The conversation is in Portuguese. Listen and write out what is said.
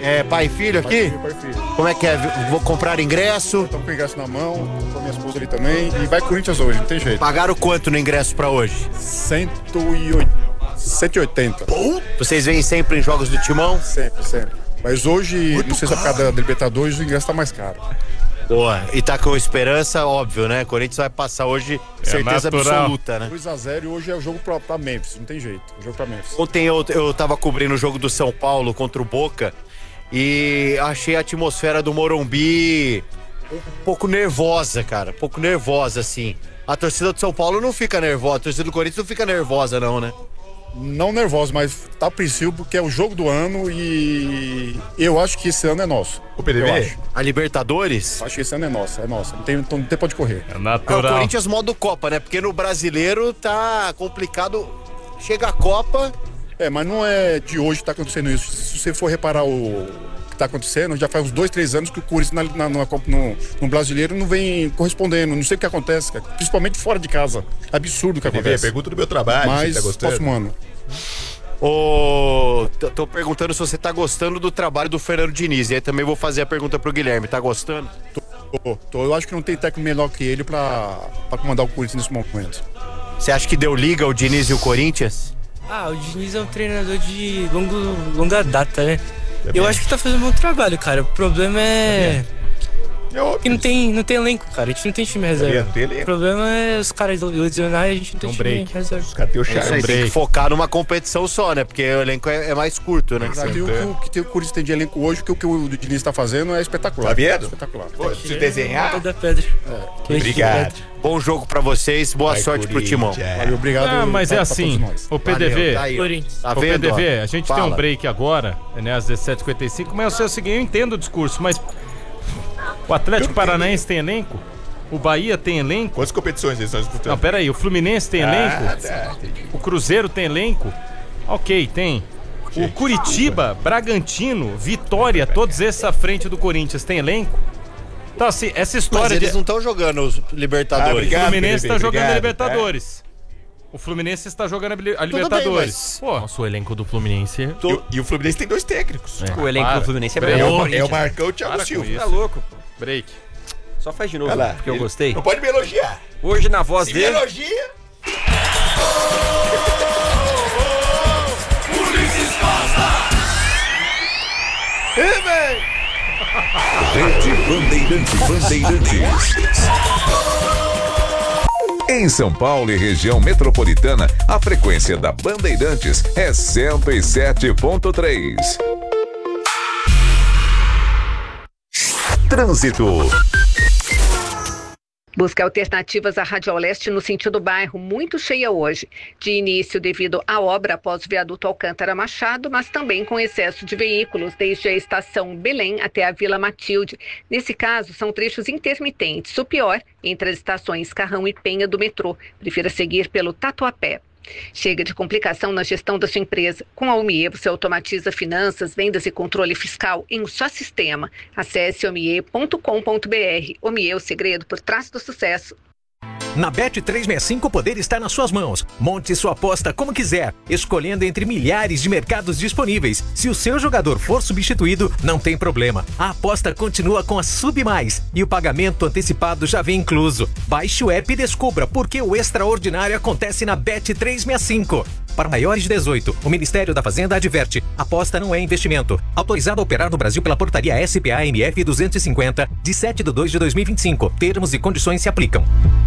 É pai e filho aqui? Pai e filho. Como é que é? Vou comprar ingresso? Estamos com o ingresso na mão, com a minha esposa ali também. E vai Corinthians hoje, não tem jeito. Pagaram quanto no ingresso pra hoje? 180. Vocês vêm sempre em jogos do Timão? Sempre. Mas hoje, não sei se é por causa da Libertadores, o ingresso tá mais caro. Boa. E tá com esperança, óbvio, né? Corinthians vai passar hoje, certeza absoluta, né? 2-0 e hoje é o jogo pra Memphis, não tem jeito. O jogo pra Memphis. Ontem eu tava cobrindo o jogo do São Paulo contra o Boca e achei a atmosfera do Morumbi um pouco nervosa, cara. Um pouco nervosa, assim. A torcida do São Paulo não fica nervosa, a torcida do Corinthians não fica nervosa, não, né? Não nervoso, mas tá apreensivo porque é o jogo do ano e eu acho que esse ano é nosso. O PDV? A Libertadores? Acho que esse ano é nosso. Não tem pra onde correr. É É o natural. Corinthians modo Copa, né? Porque no brasileiro tá complicado. Chega a Copa. Mas não é de hoje que tá acontecendo isso. Se você for reparar o que tá acontecendo, já faz uns 2-3 anos que o Corinthians no brasileiro não vem correspondendo. Não sei o que acontece, cara. Principalmente fora de casa. Absurdo o que PDV, acontece. pergunta do meu trabalho, Mas, você tá gostando? próximo ano. Tô perguntando se você tá gostando do trabalho do Fernando Diniz. E aí também vou fazer a pergunta pro Guilherme. Tá gostando? Eu acho que não tem técnico melhor que ele pra comandar o Corinthians nesse momento. Você acha que deu liga o Diniz e o Corinthians? O Diniz é um treinador de longa data, né? Eu acho que tá fazendo um bom trabalho, cara. O problema é que não tem elenco, cara. A gente não tem time reserva. O problema é os caras lesionar e a gente não tem time reserva. Os caras têm o Isso aí, tem que focar numa competição só, né? Porque o elenco é mais curto, né? O que o Corinthians tem de elenco hoje, o que o Diniz tá fazendo é espetacular. Tá vendo? Espetacular. Pô, se desenhar? Da pedra. Obrigado. Bom jogo pra vocês, boa sorte pro Timão. Valeu, obrigado. Mas é assim, o PDV, Valeu, tá aí, ó. Tá o vendo, PDV, ó? a gente Fala. tem um break agora, né, às 17h55, mas eu sei o seguinte, eu entendo o discurso, mas o Atlético Paranaense tem elenco? O Bahia tem elenco? Quantas competições eles estão disputando? Não, peraí, o Fluminense tem elenco? Tá, O Cruzeiro tem elenco? Ok, tem. O Curitiba, Bragantino, Vitória, todos esses à frente do Corinthians, tem elenco? Então, assim, essa história Mas eles não estão jogando os Libertadores. O Fluminense está jogando a obrigado, Libertadores. O Fluminense está jogando a Libertadores. bem, Pô, Nossa, o elenco do Fluminense. E o Fluminense tem 2 técnicos. O elenco para. do Fluminense é Peraí, melhor. É o Marcão e o Thiago Para com Silva. isso. Tá louco, pô. break. Só faz de novo, Vai lá. porque eu gostei. Não pode me elogiar. Hoje na voz Se me dele. elogia... Rede Bandeirantes. Em São Paulo e região metropolitana, a frequência da Bandeirantes é 107.3. Trânsito. Busca alternativas à Radial Leste no sentido bairro, muito cheia hoje. De início devido à obra após o viaduto Alcântara Machado, mas também com excesso de veículos desde a estação Belém até a Vila Matilde. Nesse caso, são trechos intermitentes. O pior, entre as estações Carrão e Penha do metrô. Prefira seguir pelo Tatuapé. Chega de complicação na gestão da sua empresa. Com a Omie, você automatiza finanças, vendas e controle fiscal em um só sistema. Acesse omie.com.br. Omie, o segredo por trás do sucesso. Na Bet365 o poder está nas suas mãos. Monte sua aposta como quiser, escolhendo entre milhares de mercados disponíveis. Se o seu jogador for substituído, não tem problema. A aposta continua com a Sub Mais e o pagamento antecipado já vem incluso. Baixe o app e descubra por que o extraordinário acontece na Bet365. Para maiores de 18, o Ministério da Fazenda adverte: aposta não é investimento. Autorizado a operar no Brasil pela portaria SPA-MF 250, de 7/2/2025. Termos e condições se aplicam.